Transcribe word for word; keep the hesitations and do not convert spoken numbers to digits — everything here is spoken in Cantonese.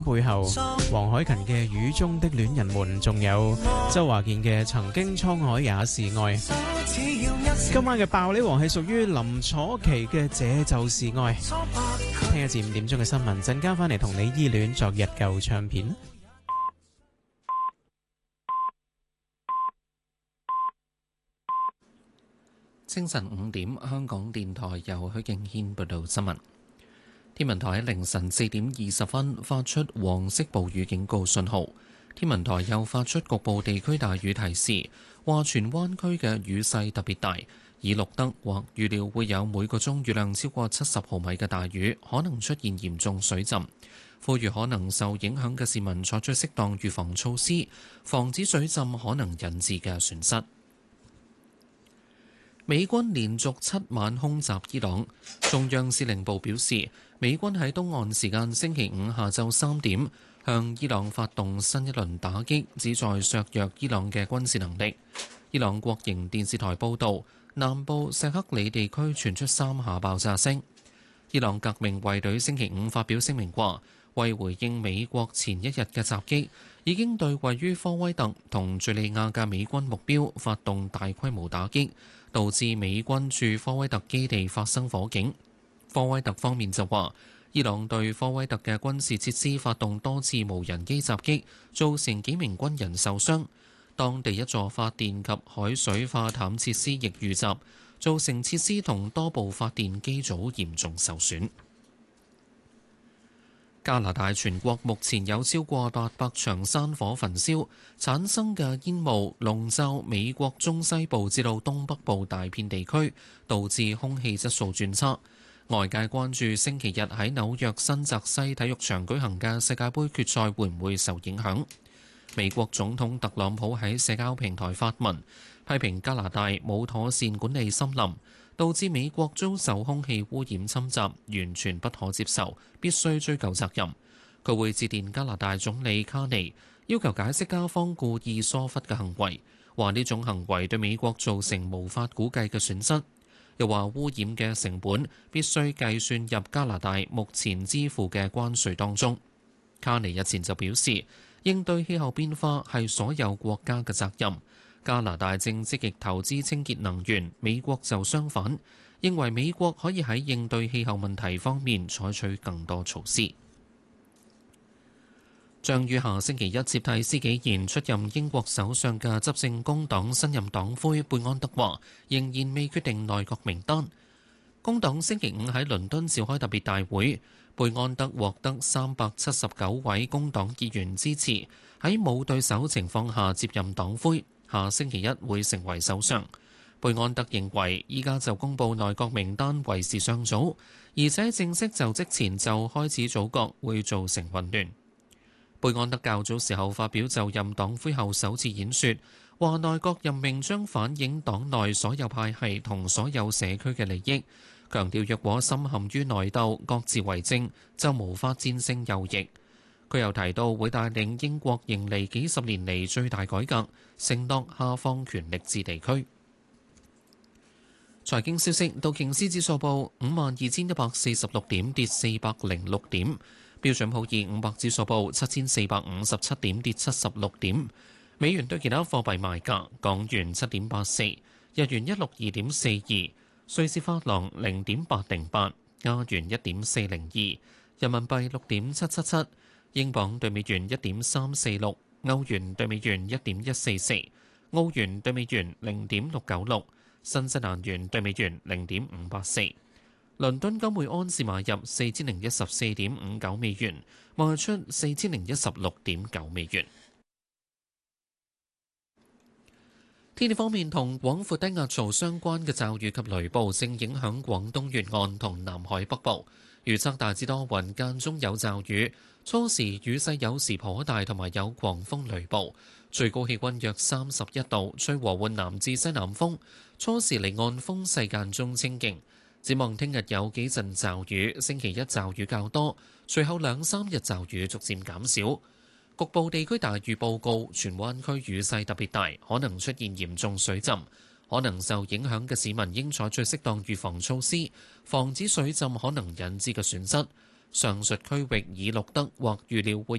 背後，黃凱芹嘅《雨中的戀人們》，仲有周華健嘅《曾經滄海也是愛》。今晚嘅爆料王係屬於林楚琪嘅《這就是愛》。聽一至五點鐘嘅新聞，陣間翻嚟同你依戀昨日舊唱片。 清晨五點，香港電台由許敬軒報道新聞。天文台喺凌晨四點二十分發出黃色暴雨警告信號。天文台又發出局部地區大雨提示，話荃灣區嘅雨勢特別大，已錄得或預料會有每個鐘雨量超過七十毫米嘅大雨，可能出現嚴重水浸。呼籲可能受影響嘅市民採取適當預防措施，防止水浸可能引致嘅損失。美軍連續七晚空襲伊朗，中央司令部表示，美軍喺東岸時間星期五下晝三點向伊朗發動新一輪打擊，旨在削弱伊朗嘅軍事能力。伊朗國營電視台報導，南部錫克里地區傳出三下爆炸聲。伊朗革命衛隊星期五發表聲明話，為回應美國前一日嘅襲擊，已經對位於科威特同敘利亞嘅美軍目標發動大規模打擊，導致美軍駐科威特基地發生火警。科威特方面就話，伊朗對科威特嘅軍事設施發動多次無人機襲擊，造成幾名軍人受傷。當地一座發電及海水化淡設施亦遇襲，造成設施同多部發電機組嚴重受損。加拿大全國目前有超過八百場山火焚燒，產生嘅煙霧籠罩美國中西部至到東北部大片地區，導致空氣質素轉差。外界關注星期日喺紐約新澤西體育場舉行嘅世界盃決賽會唔會受影響。美國總統特朗普喺社交平台發文，批評加拿大冇妥善管理森林，導致美國遭受空氣污染侵襲，完全不可接受，必須追究責任。佢會致電加拿大總理卡尼，要求解釋加方故意疏忽嘅行為，話呢種行為對美國造成無法估計嘅損失。又話污染嘅成本必須計算入加拿大目前支付嘅關稅當中。卡尼日前就表示，應對氣候變化係所有國家嘅責任。加拿大正積極投資清潔能源，美國就相反，認為美國可以喺應對氣候問題方面採取更多措施。將於下星期一接替施紀賢出任英國首相嘅執政工黨新任黨魁貝安德話，仍然未決定內閣名單。工黨星期五喺倫敦召開特別大會，貝安德獲得三百七十九位工黨議員支持，喺冇對手情況下接任黨魁。下星期一會成為首相。貝安德認為依家就公布內閣名單為時尚早，而且正式就職前就開始組閣會造成混亂。貝安德較早時候發表就任黨魁後首次演說，話內閣任命將反映黨內所有派系同所有社區嘅利益，強調若果深陷於內鬥，各自為政，就無法戰勝右翼。佢又提到會帶領英國迎嚟幾十年嚟最大改革，承諾下放權力至地區。財經消息，道瓊斯指數報五萬二千一百四十六點，跌四百零六點。標準普爾五百指數報七千四百五十七點，跌七十六點。美元對其他貨幣賣價：港元七點八四，日元一六二點四二，瑞士法郎零點八零八，加元一點四零二，人民幣六點七七七，英鎊對美元一點三四六，歐元對美元一點一四四，澳元對美元零點六九六，新西蘭元對美元零點五八四。倫敦金每安士買入四千零一十四點五九美元，賣出四千零一十六點九美元。天氣方面，同廣闊低壓槽相關嘅驟雨及雷暴正影響廣東沿岸同南海北部，預測大致多雲，間中有驟雨，初時雨勢有時頗大，同埋有狂風雷暴，最高氣溫約三十一度，吹和緩南至西南風，初時離岸風勢間中清勁。展望聽日有幾陣驟雨，星期一驟雨較多，隨後兩三日驟雨逐漸減少。局部地區大雨報告，荃灣區雨勢特別大，可能出現嚴重水浸。可能受影響嘅市民應採取適當預防措施，防止水浸可能引致嘅損失。 上述區域已錄得或預料會